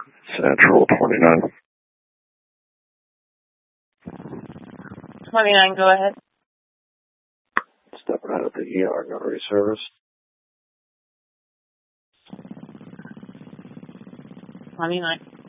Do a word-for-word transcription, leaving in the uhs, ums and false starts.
Central twenty-nine. twenty-nine, go ahead. Stepping out of the E R, notary service. twenty-nine.